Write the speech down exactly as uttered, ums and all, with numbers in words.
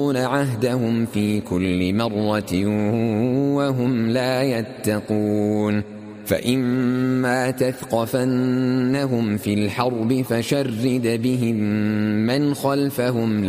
عهدهم في كل مرة وهم لا يتقون فإما تثقفنهم في الحرب فشرد بهم من خلفهم